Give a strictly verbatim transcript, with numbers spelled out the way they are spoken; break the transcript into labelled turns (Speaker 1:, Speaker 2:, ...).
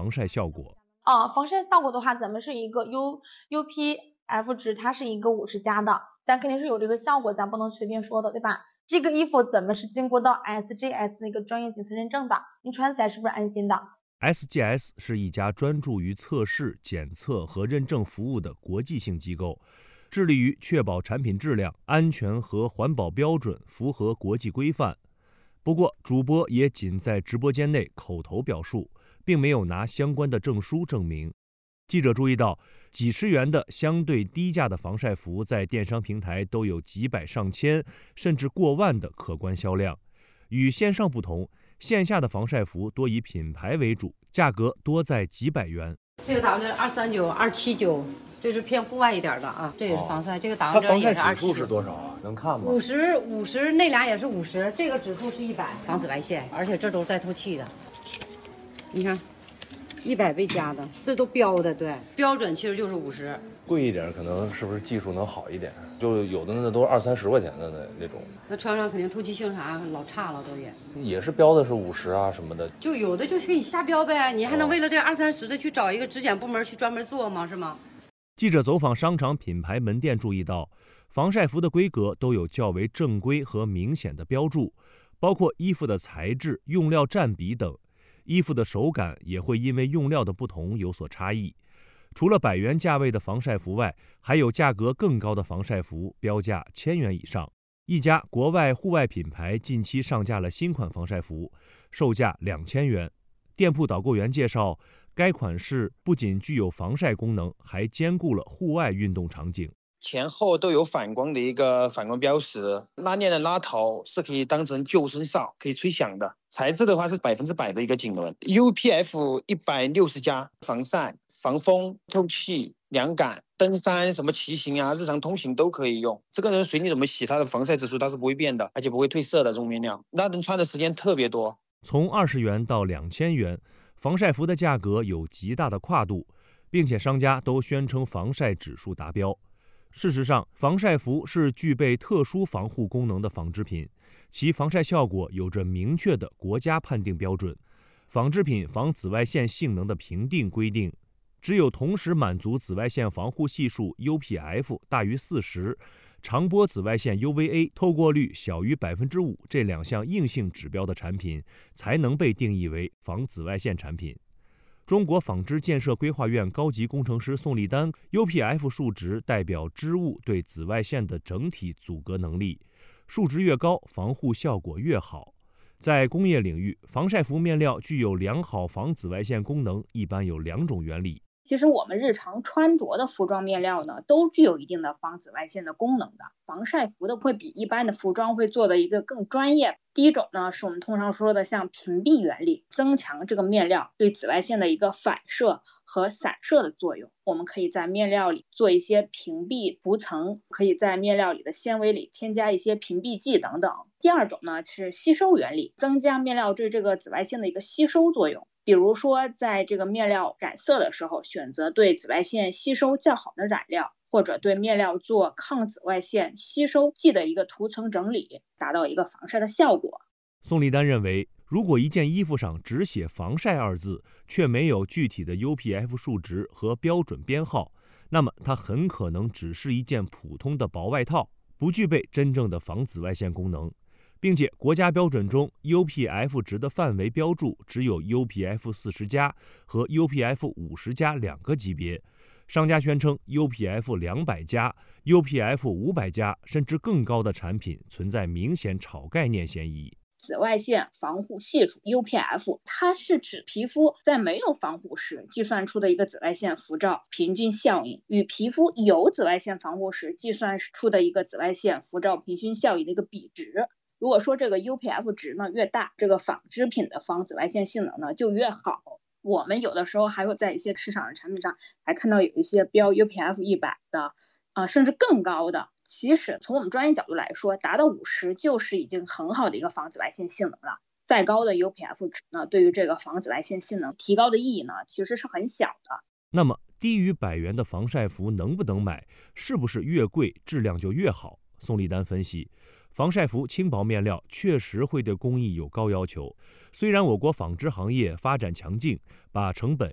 Speaker 1: 防晒效果。
Speaker 2: 啊，防晒效果的话，咱们是一个 U U P F 值，它是一个五十加的，咱肯定是有这个效果，咱不能随便说的，对吧？这个衣服咱们是经过到 S G S 的一个专业检测认证的，你穿起来是不是安心的？
Speaker 1: S G S 是一家专注于测试、检测和认证服务的国际性机构，致力于确保产品质量、安全和环保标准符合国际规范。不过，主播也仅在直播间内口头表述，并没有拿相关的证书证明。记者注意到，几十元的相对低价的防晒服在电商平台都有几百上千甚至过万的可观销量。与线上不同，线下的防晒服多以品牌为主，价格多在几百元。
Speaker 3: 这个打完折二三九、二七九，这是偏户外一点的啊。这也是防晒，哦、这个打完折也是二七九。它防晒指数
Speaker 4: 是多少啊？能看吗？
Speaker 3: 五十五十，那俩也是五十，这个指数是一百，防紫外线，而且这都是带透气的。你看，一百倍加的，这都标的，对，标准其实就是五十。
Speaker 4: 贵一点，可能是不是技术能好一点？就有的那都是二三十块钱的那那种。
Speaker 3: 那穿上肯定透气性啥老差了，都也。
Speaker 4: 也是标的是五十啊什么的。
Speaker 3: 就有的就是给你瞎标呗，你还能为了这二三十的去找一个质检部门去专门做吗？是吗？
Speaker 1: 记者走访商场品牌门店，注意到防晒服的规格都有较为正规和明显的标注，包括衣服的材质、用料占比等。衣服的手感也会因为用料的不同有所差异。除了百元价位的防晒服外，还有价格更高的防晒服，标价千元以上。一家国外户外品牌近期上架了新款防晒服，售价两千元。店铺导购员介绍，该款式不仅具有防晒功能，还兼顾了户外运动场景。
Speaker 5: 前后都有反光的一个反光标识，拉链的拉头是可以当成救生哨，可以吹响的。材质的话是百分之百的一个锦纶 ，U P F 一百六十加，防晒、防风、透气、凉感，登山、什么骑行啊、日常通行都可以用。这个人随你怎么洗，它的防晒指数它是不会变的，而且不会褪色的这种面料，那人穿的时间特别多。
Speaker 1: 从二十元到两千元，防晒服的价格有极大的跨度，并且商家都宣称防晒指数达标。事实上，防晒服是具备特殊防护功能的纺织品，其防晒效果有着明确的国家判定标准。纺织品防紫外线性能的评定规定，只有同时满足紫外线防护系数 U P F 大于四十，长波紫外线 U V A 透过率小于百分之五这两项硬性指标的产品，才能被定义为防紫外线产品。中国纺织建设规划院高级工程师宋立丹 U P F 数值代表织物对紫外线的整体阻隔能力，数值越高，防护效果越好。在工业领域，防晒服面料具有良好防紫外线功能，一般有两种原理。
Speaker 6: 其实我们日常穿着的服装面料呢，都具有一定的防紫外线的功能的。防晒服的会比一般的服装会做的一个更专业。第一种呢，是我们通常说的像屏蔽原理，增强这个面料对紫外线的一个反射和散射的作用。我们可以在面料里做一些屏蔽涂层，可以在面料里的纤维里添加一些屏蔽剂等等。第二种呢是吸收原理，增加面料对这个紫外线的一个吸收作用。比如说，在这个面料染色的时候，选择对紫外线吸收较好的染料，或者对面料做抗紫外线吸收剂的一个涂层整理，达到一个防晒的效果。
Speaker 1: 宋立丹认为，如果一件衣服上只写防晒二字，却没有具体的 U P F 数值和标准编号，那么它很可能只是一件普通的薄外套，不具备真正的防紫外线功能。并且国家标准中 U P F 值的范围标注只有 U P F 四十加和 U P F 五十加两个级别，商家宣称 U P F 两百加、U P F 五百加甚至更高的产品存在明显炒概念嫌疑。
Speaker 6: 紫外线防护系数 U P F， 它是指皮肤在没有防护时计算出的一个紫外线辐照平均效应，与皮肤有紫外线防护时计算出的一个紫外线辐照平均效应的一个比值。如果说这个 U P F 值呢越大，这个纺织品的防紫外线性能呢就越好。我们有的时候还会在一些市场的产品上还看到有一些标 U P F 一百的，呃，甚至更高的。其实从我们专业角度来说，达到五十就是已经很好的一个防紫外线性能了。再高的 U P F 值呢，对于这个防紫外线性能提高的意义呢，其实是很小的。
Speaker 1: 那么低于百元的防晒服能不能买？是不是越贵质量就越好？宋立丹分析，防晒服轻薄面料确实会对工艺有高要求。虽然我国纺织行业发展强劲，把成本